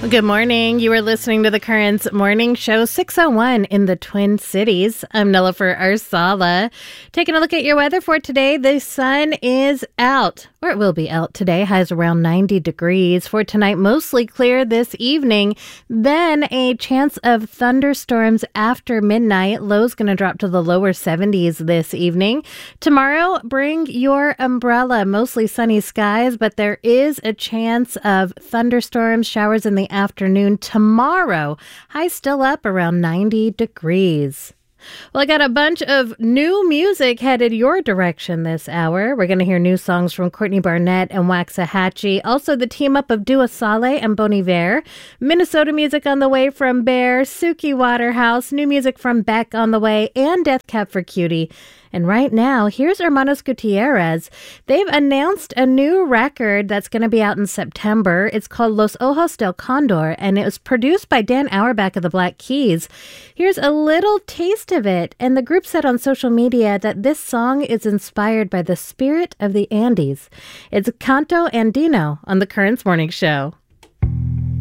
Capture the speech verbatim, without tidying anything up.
Well, good morning. You are listening to the Currents Morning Show six oh one in the Twin Cities. I'm Nilofer Arsala. Taking a look at your weather for today. The sun is out, or it will be out today. Highs around ninety degrees. For tonight, mostly clear this evening. Then a chance of thunderstorms after midnight. Low's going to drop to the lower seventies this evening. Tomorrow, bring your umbrella. Mostly sunny skies, but there is a chance of thunderstorms, showers in the afternoon tomorrow. High still up around ninety degrees. Well, I got a bunch of new music headed your direction this hour. We're going to hear new songs from Courtney Barnett and Waxahachie. Also, the team up of Dua Saleh and Bon Iver. Minnesota music on the way from Bear, Suki Waterhouse. New music from Beck on the way, and Death Cab for Cutie. And right now, here's Hermanos Gutierrez. They've announced a new record that's going to be out in September. It's called Los Ojos del Condor, and it was produced by Dan Auerbach of the Black Keys. Here's a little taste of it, and the group said on social media that this song is inspired by the spirit of the Andes. It's Canto Andino on the Currents Morning Show.